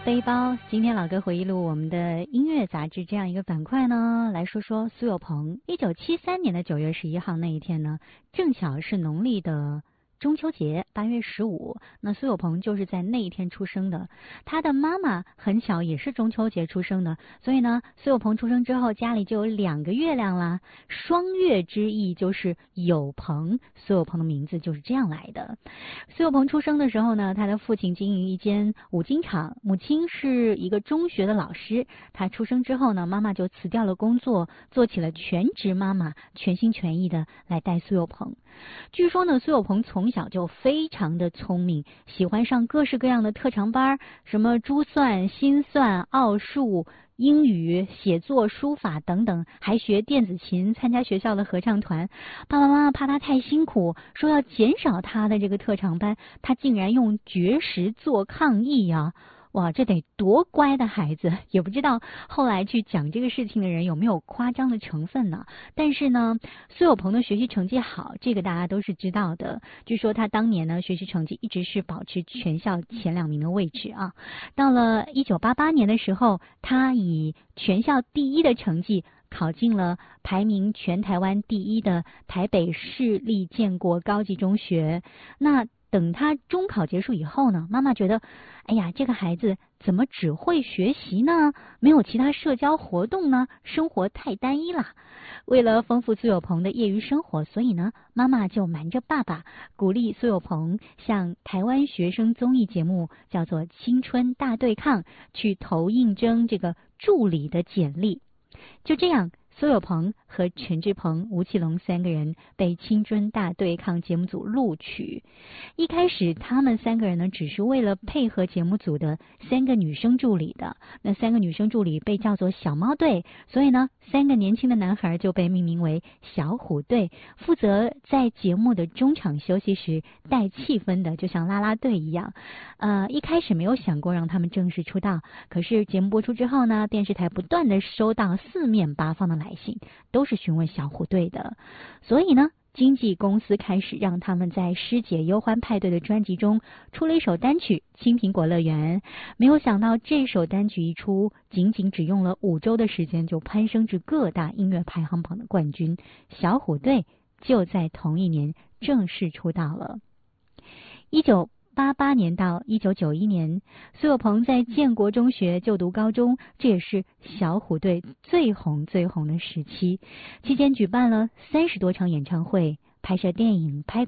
背包，今天老歌回忆录我们的音乐杂志这样一个板块呢，来说说苏有朋。1973年的9月11号那一天呢，正巧是农历的中秋节，8月15。那苏有朋就是在那一天出生的。他的妈妈很巧也是中秋节出生的，所以呢，苏有朋出生之后，家里就有2个月亮啦。双月之意就是有朋，苏有朋的名字就是这样来的。苏有朋出生的时候呢，他的父亲经营一间五金厂，母亲是一个中学的老师。他出生之后呢，妈妈就辞掉了工作，做起了全职妈妈，全心全意的来带苏有朋。据说呢，苏有朋从小就非常的聪明，喜欢上各式各样的特长班，什么珠算、心算、奥数、英语、写作、书法等等，还学电子琴，参加学校的合唱团。爸爸妈妈怕他太辛苦，说要减少他的这个特长班，他竟然用绝食做抗议啊！哇，这得多乖的孩子！也不知道后来去讲这个事情的人有没有夸张的成分呢？但是呢，苏有朋的学习成绩好，这个大家都是知道的。据说他当年呢，学习成绩一直是保持全校前2名的位置啊。到了1988年的时候，他以全校第1的成绩考进了排名全台湾第1的台北市立建国高级中学。那等他中考结束以后呢，妈妈觉得，哎呀，这个孩子怎么只会学习呢？没有其他社交活动呢？生活太单一了。为了丰富苏有朋的业余生活，所以呢，妈妈就瞒着爸爸，鼓励苏有朋向台湾学生综艺节目叫做《青春大对抗》去投应征这个助理的简历。就这样，苏有朋和陈志朋、吴奇隆3个人被青春大对抗节目组录取。一开始他们3个人呢，只是为了配合节目组的3个女生助理的。那3个女生助理被叫做小猫队，所以呢，3个年轻的男孩就被命名为小虎队，负责在节目的中场休息时带气氛的，就像啦啦队一样。一开始没有想过让他们正式出道，可是节目播出之后呢，电视台不断的收到4面8方的来信，都是询问小虎队的。所以呢，经纪公司开始让他们在师姐忧欢派对的专辑中出了一首单曲《青苹果乐园》。没有想到这首单曲一出，仅仅只用了5周的时间就攀升至各大音乐排行榜的冠军。小虎队就在同一年正式出道了。1988年到1991年，苏有朋在建国中学就读高中，这也是小虎队最红的时期。期间举办了30多场演唱会，拍摄电影，拍